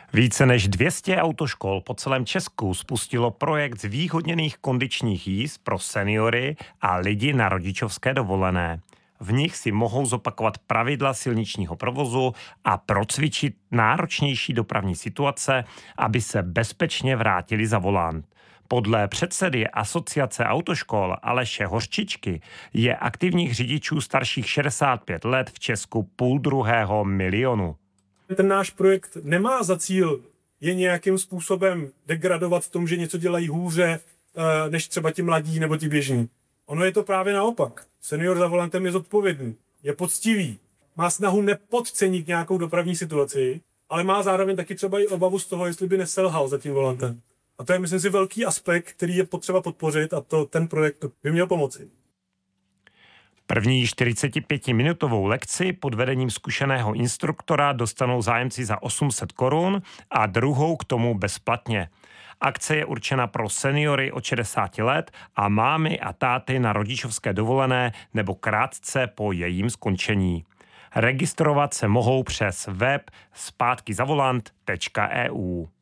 Více než 200 autoškol po celém Česku spustilo projekt zvýhodněných kondičních jízd pro seniory a lidi na rodičovské dovolené. V nich si mohou zopakovat pravidla silničního provozu a procvičit náročnější dopravní situace, aby se bezpečně vrátili za volant. Podle předsedy Asociace autoškol Aleše Hořčičky je aktivních řidičů starších 65 let v Česku 1,5 milionu. Ten náš projekt nemá za cíl je nějakým způsobem degradovat v tom, že něco dělají hůře než třeba ti mladí nebo ti běžní. Ono je to právě naopak. Senior za volantem je zodpovědný, je poctivý, má snahu nepodcenit nějakou dopravní situaci, ale má zároveň taky třeba i obavu z toho, jestli by neselhal za tím volantem. A to je, myslím si, velký aspekt, který je potřeba podpořit a ten projekt by měl pomoci. První 45-minutovou lekci pod vedením zkušeného instruktora dostanou zájemci za 800 korun a druhou k tomu bezplatně. Akce je určena pro seniory od 60 let a mámy a táty na rodičovské dovolené nebo krátce po jejím skončení. Registrovat se mohou přes web zpátkizavolant.eu.